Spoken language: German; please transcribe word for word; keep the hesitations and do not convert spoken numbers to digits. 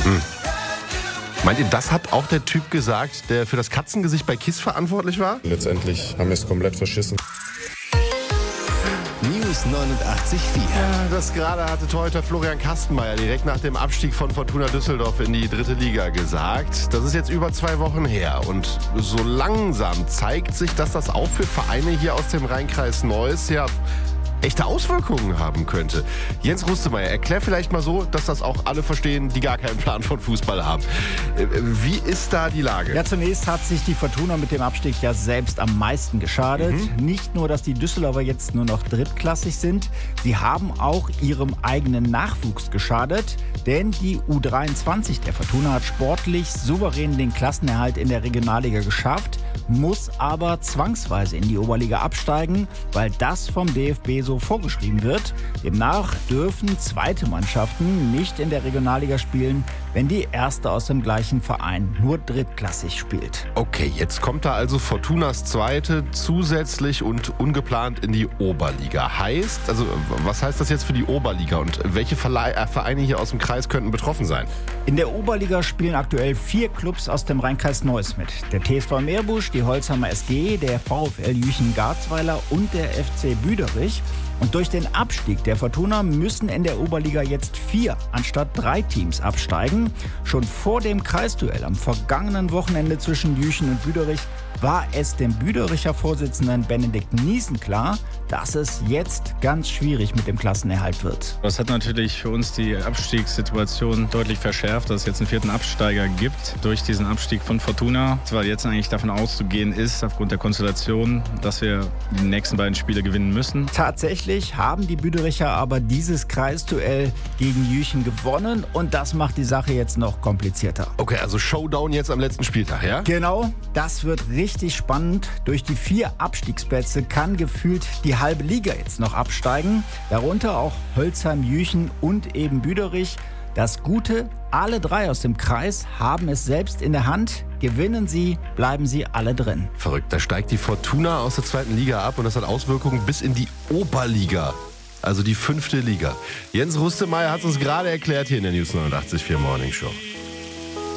Hm. Meint ihr, das hat auch der Typ gesagt, der für das Katzengesicht bei KISS verantwortlich war? Letztendlich haben wir es komplett verschissen. News neunundachtzig Komma vier. Ja, das gerade hatte Torhüter Florian Kastenmeier direkt nach dem Abstieg von Fortuna Düsseldorf in die dritte Liga gesagt. Das ist jetzt über zwei Wochen her und so langsam zeigt sich, dass das auch für Vereine hier aus dem Rheinkreis Neuss ja echte Auswirkungen haben könnte. Jens Rustemeyer, erklär vielleicht mal so, dass das auch alle verstehen, die gar keinen Plan von Fußball haben. Wie ist da die Lage? Ja, zunächst hat sich die Fortuna mit dem Abstieg ja selbst am meisten geschadet. Mhm. Nicht nur, dass die Düsseldorfer jetzt nur noch drittklassig sind, sie haben auch ihrem eigenen Nachwuchs geschadet. Denn die U dreiundzwanzig der Fortuna hat sportlich souverän den Klassenerhalt in der Regionalliga geschafft, muss aber zwangsweise in die Oberliga absteigen, weil das vom D F B so vorgeschrieben wird. Demnach dürfen zweite Mannschaften nicht in der Regionalliga spielen, wenn die erste aus dem gleichen Verein nur drittklassig spielt. Okay, jetzt kommt da also Fortunas zweite zusätzlich und ungeplant in die Oberliga. Heißt, also was heißt das jetzt für die Oberliga und welche Verle- äh, Vereine hier aus dem Kreis könnten betroffen sein? In der Oberliga spielen aktuell vier Clubs aus dem Rheinkreis Neuss mit. Der T S V Meerbusch, die Holzhammer S G, der VfL Jüchen-Garzweiler und der F C Büderich. Und durch den Abstieg der Fortuna müssen in der Oberliga jetzt vier anstatt drei Teams absteigen. Schon vor dem Kreisduell am vergangenen Wochenende zwischen Jüchen und Büderich war es dem Büdericher Vorsitzenden Benedikt Niesen klar, dass es jetzt ganz schwierig mit dem Klassenerhalt wird. Das hat natürlich für uns die Abstiegssituation deutlich verschärft, dass es jetzt einen vierten Absteiger gibt durch diesen Abstieg von Fortuna. Weil jetzt eigentlich davon auszugehen ist, aufgrund der Konstellation, dass wir die nächsten beiden Spiele gewinnen müssen. Tatsächlich haben die Büdericher aber dieses Kreisduell gegen Jüchen gewonnen und das macht die Sache jetzt noch komplizierter. Okay, also Showdown jetzt am letzten Spieltag, ja? Genau, das wird richtig spannend. Durch die vier Abstiegsplätze kann gefühlt die halbe Liga jetzt noch absteigen. Darunter auch Holzheim, Jüchen und eben Büderich. Das Gute, alle drei aus dem Kreis haben es selbst in der Hand. Gewinnen sie, bleiben sie alle drin. Verrückt, da steigt die Fortuna aus der zweiten Liga ab und das hat Auswirkungen bis in die Oberliga. Also die fünfte Liga. Jens Rustemeyer hat es uns gerade erklärt hier in der News neunundachtzig Komma vier Morning Show.